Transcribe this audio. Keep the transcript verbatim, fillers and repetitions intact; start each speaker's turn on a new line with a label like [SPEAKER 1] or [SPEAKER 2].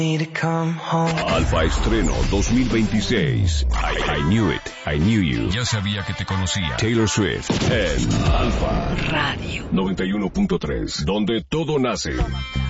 [SPEAKER 1] Alfa Estreno dos mil veintiséis. I, I Knew It, I Knew You.
[SPEAKER 2] Ya sabía que te conocía.
[SPEAKER 1] Taylor Swift en Alfa
[SPEAKER 3] Radio
[SPEAKER 1] noventa y uno punto tres, donde todo nace.